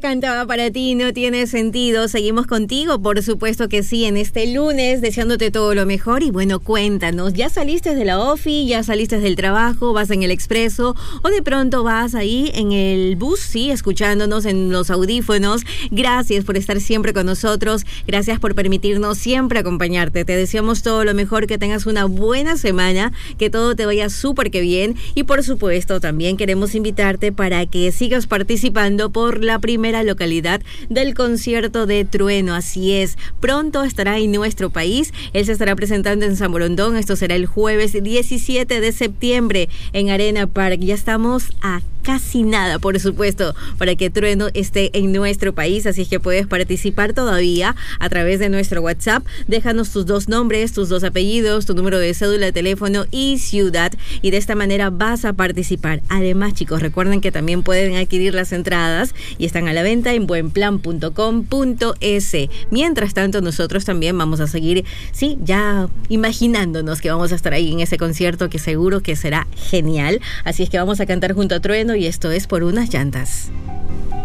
Cantaba para ti, no tiene sentido. Seguimos contigo, por supuesto que sí, en este lunes, deseándote todo lo mejor. Y bueno, cuéntanos, ¿ya saliste de la ofi? ¿Ya saliste del trabajo? ¿Vas en el expreso? ¿O de pronto vas ahí en el bus, sí, escuchándonos en los audífonos? Gracias por estar siempre con nosotros. Gracias por permitirnos siempre acompañarte. Te deseamos todo lo mejor, que tengas una buena semana, que todo te vaya súper que bien. Y por supuesto, también queremos invitarte para que sigas participando por la primera localidad del concierto de Trueno. Así es, pronto estará en nuestro país. Él se estará presentando en San Borondón. Esto será el jueves 17 de septiembre en Arena Park. Ya estamos a casi nada, por supuesto, para que Trueno esté en nuestro país, así es que puedes participar todavía a través de nuestro WhatsApp. Déjanos tus 2 nombres, tus 2 apellidos, tu número de cédula de teléfono y ciudad, y de esta manera vas a participar. Además, chicos, recuerden que también pueden adquirir las entradas y están a la venta en buenplan.com.es. Mientras tanto, nosotros también vamos a seguir, sí, ya imaginándonos que vamos a estar ahí en ese concierto, que seguro que será genial. Así es que vamos a cantar junto a Trueno, y esto es Por unas llantas.